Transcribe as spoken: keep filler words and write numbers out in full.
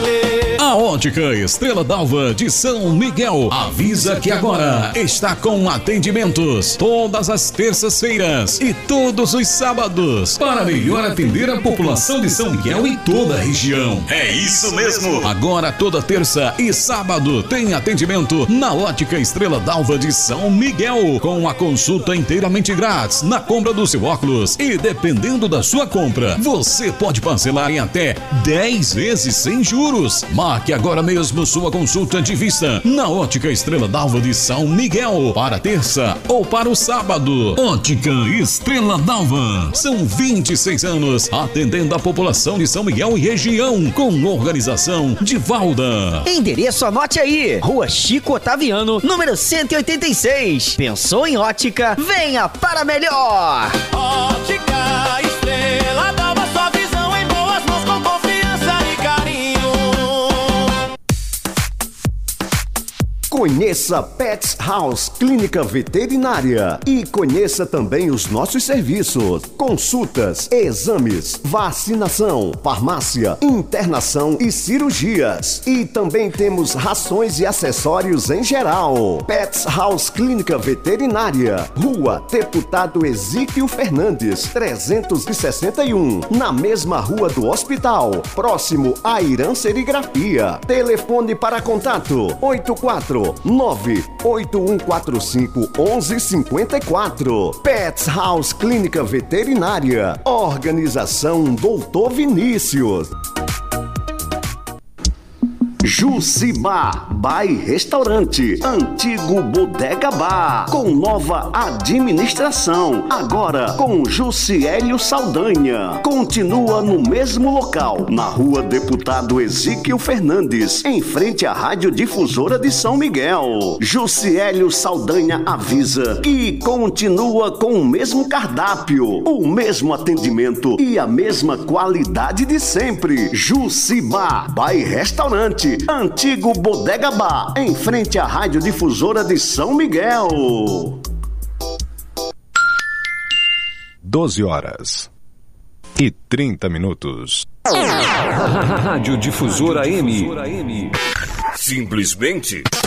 valer. A Ótica Estrela d'Alva de São Miguel avisa que agora está com atendimentos todas as terças-feiras e todos os sábados para melhor atender a população de São Miguel e toda a região. É isso mesmo. Agora toda terça e sábado tem atendimento na Ótica Estrela d'Alva de São Miguel, com a consulta inteiramente grátis na compra do seu óculos, e dependendo da sua compra, você pode parcelar em até dez vezes sem juros. Marque agora mesmo sua consulta de vista na Ótica Estrela d'Alva de São Miguel para terça ou para o sábado. Ótica Estrela d'Alva, são vinte e seis anos atendendo a população de São Miguel e região, com organização de Valda. Endereço, anote aí: Rua Chico Otaviano, número cento e oitenta e seis. Pensou em ótica? Venha para melhor. Ótica Estrela d'Alva, sua visão em boas mãos, com confiança e carinho. Conheça Pets House Clínica Veterinária e conheça também os nossos serviços: consultas, exames, vacinação, farmácia, internação e cirurgias. E também temos rações e acessórios em geral. Pets House Clínica Veterinária, Rua Deputado Exíquio Fernandes, trezentos e sessenta e um, na mesma rua do hospital, próximo à Irã Serigrafia. Telefone para contato: oito quatro nove oito um quatro cinco um um cinco quatro. Pets House Clínica Veterinária. Organização doutor Vinícius. Jucibá Bar e Restaurante, antigo Bodega Bar, com nova administração, agora com Juciélio Saldanha. Continua no mesmo local, na rua Deputado Exíquio Fernandes, em frente à Rádio Difusora de São Miguel. Juciélio Saldanha avisa que continua com o mesmo cardápio, o mesmo atendimento e a mesma qualidade de sempre. Jucibá Bar e Restaurante, antigo Bodega Bar, em frente à Rádio Difusora de São Miguel. doze horas e trinta minutos. Rádio Difusora M. Simplesmente